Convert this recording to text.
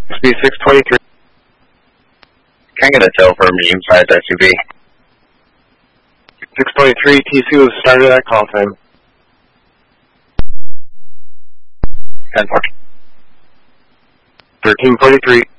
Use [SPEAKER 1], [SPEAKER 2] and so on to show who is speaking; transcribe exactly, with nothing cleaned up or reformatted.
[SPEAKER 1] Speed six twenty-three.
[SPEAKER 2] Can I get a tail for me inside the S U V?
[SPEAKER 1] six twenty-three, T C was started at call time.
[SPEAKER 2] ten four.
[SPEAKER 1] thirteen forty-three.